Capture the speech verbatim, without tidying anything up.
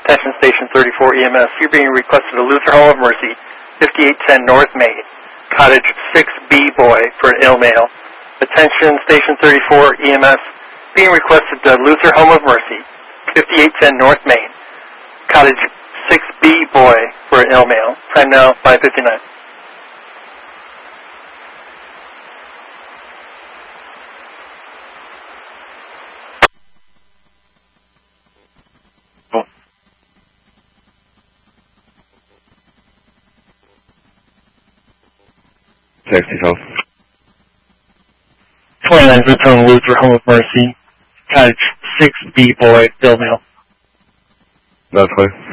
Attention Station thirty-four E M S. You're being requested to Luther Home of Mercy, fifty-eight ten North Main, Cottage six B Boy for an ill male. Attention Station thirty-four E M S. Being requested to Luther Home of Mercy, fifty-eight ten North Main, Cottage six B Boy for an ill male. Time now, five fifty-nine. Taxi call. twenty-nine Zone Luther Home of Mercy, Cottage six B Boy, ill male. That's fine.